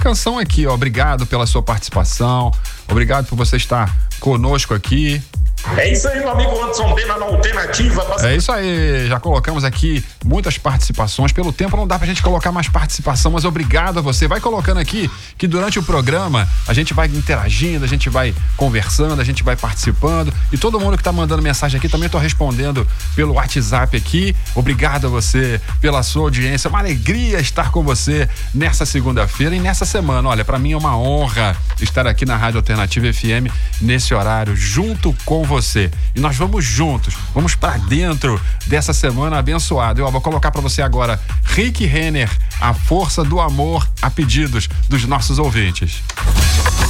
canção aqui, ó. Obrigado pela sua participação, obrigado por você estar conosco aqui. É isso aí, meu amigo Anderson Pena na Alternativa. É isso aí, já colocamos aqui muitas participações. Pelo tempo não dá pra gente colocar mais participação, mas obrigado a você. Vai colocando aqui que durante o programa a gente vai interagindo, a gente vai conversando, a gente vai participando. E todo mundo que tá mandando mensagem aqui, também tô respondendo pelo WhatsApp aqui. Obrigado a você pela sua audiência. Uma alegria estar com você nessa segunda-feira e nessa semana. Olha, pra mim é uma honra estar aqui na Rádio Alternativa FM nesse horário, junto com você. E nós vamos juntos, vamos pra dentro dessa semana abençoada. Eu vou colocar pra você agora Rick Renner, A Força do Amor, a pedidos dos nossos ouvintes.